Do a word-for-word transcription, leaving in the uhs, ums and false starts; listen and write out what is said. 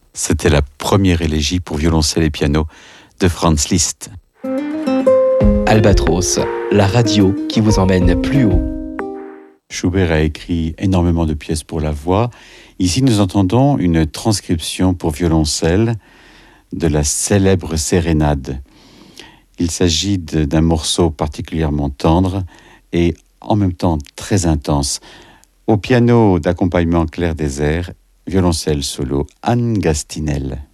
C'était la première élégie pour violoncelle et piano de Franz Liszt. Albatros, la radio qui vous emmène plus haut. Schubert a écrit énormément de pièces pour la voix. Ici, nous entendons une transcription pour violoncelle de la célèbre sérénade. Il s'agit de, d'un morceau particulièrement tendre et en même temps très intense. Au piano d'accompagnement Claire Désert, violoncelle solo Anne Gastinel.